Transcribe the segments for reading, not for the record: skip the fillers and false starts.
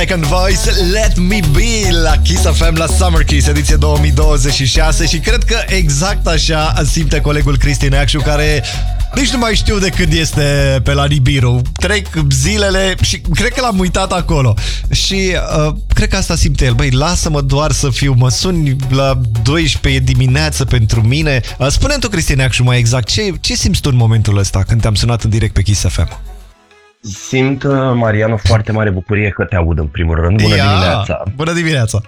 Second Voice, Let Me Be la Kiss FM, la Summer Kiss, ediție 2026. Și cred că exact așa simte colegul Cristi Neacșu, care nici nu mai știu de când este pe la Nibiru. Trec zilele și cred că l-am uitat acolo. Și cred că asta simte el. Băi, lasă-mă doar să fiu, mă suni la 12 dimineață pentru mine. Spune-mi tu, Cristi Neacșu, mai exact, ce simți tu în momentul ăsta când te-am sunat în direct pe Kiss FM? Simt, Marian, o foarte mare bucurie că te aud în primul rând. Bună dimineața! Bună dimineața!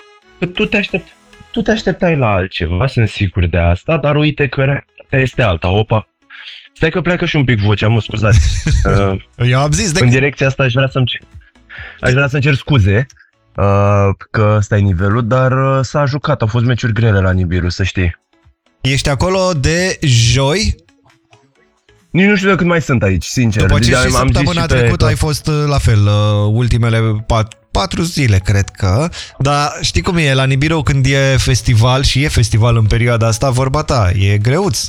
Tu te așteptai la altceva, sunt sigur de asta, dar uite că realitatea este alta. Opa! Stai că pleacă și un pic vocea, mă scuzați. Eu am zis în direcția asta aș vrea să-mi cer scuze că ăsta e nivelul, dar s-a jucat, au fost meciuri grele la Nibiru, să știi. Ești acolo de joi? Nici nu știu de când mai sunt aici, sincer. După ce și săptămâna trecută ai fost la fel, ultimele 4 zile, cred că. Dar știi cum e, la Nibiru când e festival și e festival în perioada asta, vorba ta, e greuț.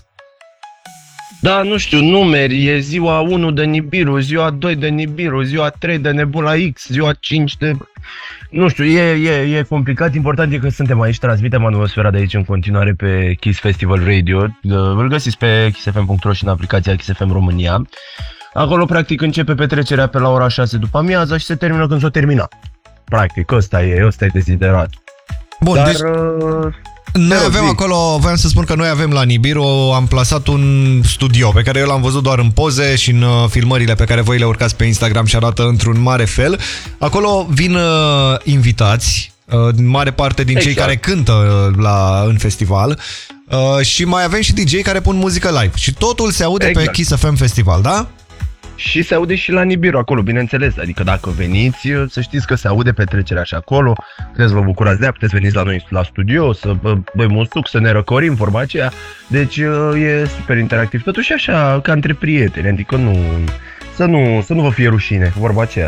Da, nu știu, numeri, e ziua 1 de Nibiru, ziua 2 de Nibiru, ziua 3 de Nebula X, ziua 5 de... Nu știu, e complicat, important e că suntem aici, transmitem atmosfera de aici în continuare pe Kiss Festival Radio. Îl găsiți pe kissfm.ro și în aplicația Kiss FM România. Acolo, practic, începe petrecerea pe la ora 6 după amiaza și se termină când s-o termina. Practic, ăsta e deziderat. Bun, dar... deci... Noi avem acolo, voiam să spun că noi avem la Nibiru, am plasat un studio pe care eu l-am văzut doar în poze și în filmările pe care voi le urcați pe Instagram și arată într-un mare fel. Acolo vin invitați, mare parte din cei care cântă în festival, și mai avem și DJ care pun muzică live și totul se aude pe Kiss FM Festival, da? Și se aude și la Nibiru acolo, bineînțeles, adică dacă veniți, să știți că se aude petrecerea și acolo, puteți să vă bucurați de ea, puteți veniți la noi la studio, să bem un suc, să ne răcorim, vorba aceea, deci e super interactiv, totuși așa, ca între prieteni, adică să nu vă fie rușine, vorba aceea.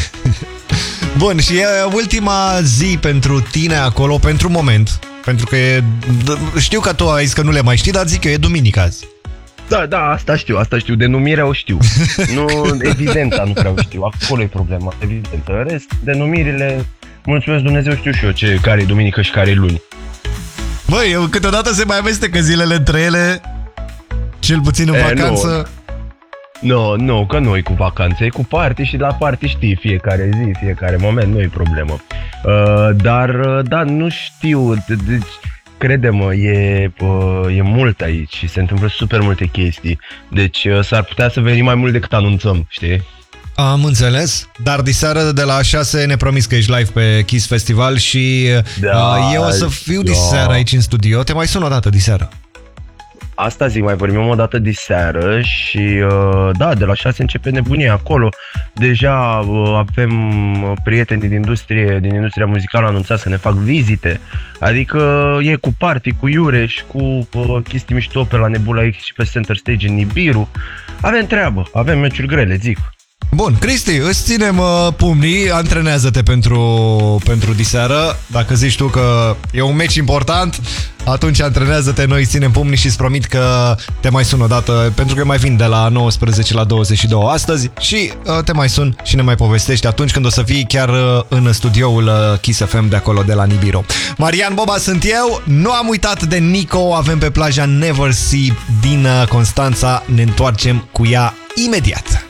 Bun, și e ultima zi pentru tine acolo, pentru moment, pentru că știu că tu ai zis că nu le mai știi, dar zic eu, e duminică azi. Da, asta știu, denumirea o știu. Nu, evidența nu prea o știu, acolo e problema, evident. În rest, denumirile, mulțumesc Dumnezeu, știu și eu care e duminică și care e luni. Băi, câteodată se mai amestecă zilele între ele, cel puțin în vacanță. Nu, că nu e cu vacanță, e cu party și la party știi, fiecare zi, fiecare moment, nu e problemă. Dar, da, nu știu, deci... Crede-mă, e mult aici și se întâmplă super multe chestii. Deci s-ar putea să venim mai mult decât anunțăm, știi? Am înțeles, dar diseară de la 6 ne promis că ești live pe Kiss Festival și eu o să fiu diseară aici în studio. Te mai sun o dată diseară. Asta zic, mai vorbim o dată diseară și da, de la 6 începe nebunia acolo. Deja avem prieteni din industria muzicală anunțați să ne fac vizite. Adică e cu party, cu Iureș, cu chestii mișto pe la Nebula X și pe Center Stage în Nibiru. Avem treabă, avem meciuri grele, zic. Bun, Cristi, îți ținem pumnii, antrenează-te pentru diseară. Dacă zici tu că e un meci important, atunci antrenează-te, noi ținem pumnii și îți promit că te mai sun o dată, pentru că mai vin de la 19 la 22 astăzi și te mai sun și ne mai povestești atunci când o să fii chiar în studioul Kiss FM de acolo, de la Nibiru. Marian Boba sunt eu, nu am uitat de Nico, avem pe plaja Never Sea din Constanța, ne întoarcem cu ea imediat.